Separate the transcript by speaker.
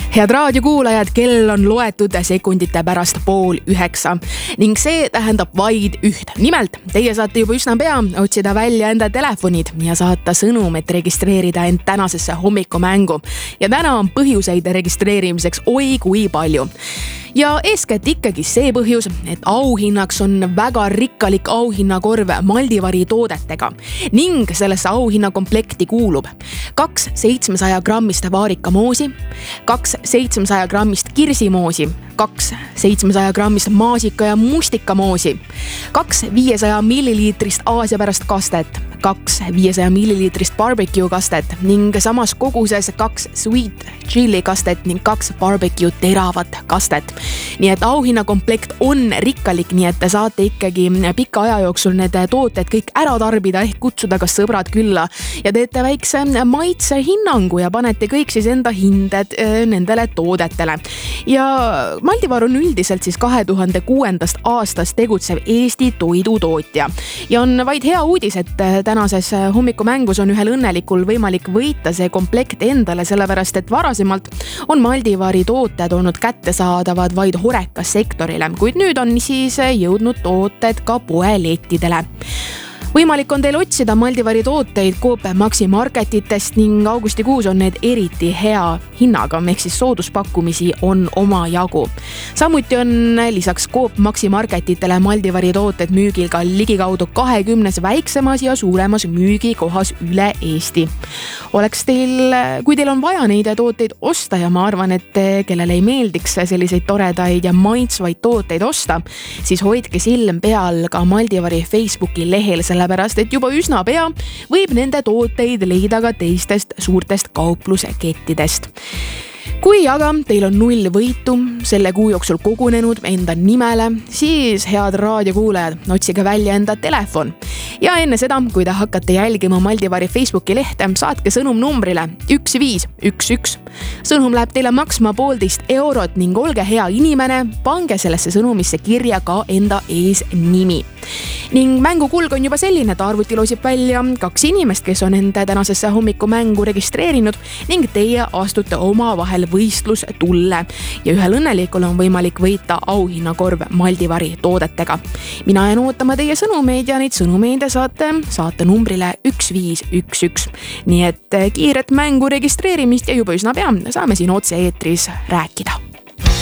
Speaker 1: Head raadiokuulajad, kell on loetud sekundite pärast 8:30 ning see tähendab vaid üht. Nimelt, teie saate juba üsna pea otsida välja enda telefonid ja saata sõnum, et registreerida end tänasesse hommikumängu. Ja täna on põhjuseid registreerimiseks oi kui palju. Ja eeskätt ikkagi see põhjus, et auhinnaks on väga rikkalik auhinnakorv Maldivari toodetega ning sellesse auhinnakomplekti kuulub 2 700 grammist vaarikamoosi, 2 700 grammist kirsimoosi, 2 700 grammist maasika ja mustikamoosi, 2 500 milliliitrist Aasia pärast kastet, 2 500 milliliitrist barbecue kastet ning samas koguses 2 sweet chili kastet ning 2 barbecue teravat kastet. Nii et auhinnakomplekt on rikkalik, nii et te saate ikkagi pika aja jooksul need tooted kõik ära tarbida ehk kutsuda ka sõbrad külla ja teete väikse maitse hinnangu ja panete kõik siis enda hinded nendele toodetele. Ja Maldivar on üldiselt siis 2006. aastast tegutsev Eesti toidutootja ja on vaid hea uudis, et tänases hommikumängus on ühel õnnelikul võimalik võita see komplekt endale, sellepärast et varasemalt on Maldivari tooted olnud kättesaadavad vaid Horeca sektorile, kuid nüüd on siis jõudnud tooted ka poelettidele. Võimalik on teil otsida Maldivari tooteid Coop Maxi marketitest ning augustikuus on need eriti hea hinnaga, ehk siis sooduspakkumisi on omajagu. Samuti on lisaks Coop Maxi marketitele Maldivari tooted müügil ka ligikaudu 20 väiksemas ja suuremas müügikohas üle Eesti. Kui teil on vaja neid tooteid osta ja ma arvan, et kellele ei meeldiks selliseid toredaid ja maitsvaid tooteid osta, siis hoidke silm peal ka Maldivari Facebooki lehel, sellepärast et juba üsna pea võib nende tooteid leida ka teistest suurtest kauplusekettidest. Kui aga teil on 0 võitu selle kuu jooksul kogunenud enda nimele, siis head raadiokuulajad, otsige välja enda telefon. Ja enne seda, kui te hakkate jälgima Maldivari Facebooki lehte, saatke sõnum numbrile 1511. Sõnum läheb teile maksma 1,5 eurot ning olge hea inimene, pange sellesse sõnumisse kirja ka enda eesnimi. Ning mängukulg on juba selline, et arvuti loosib välja 2 inimest, kes on enda tänasesse hommikumängu registreerinud ning teie astute omavahel võistlustulle ja ühel õnnelikul on võimalik võita auhinnakorv Maldivari toodetega. Mina jään ootama teie sõnumeid ja neid sõnumeid saate numbrile 1511. Nii et kiiret mängu registreerimist ja juba üsna pea saame siin otse eetris rääkida.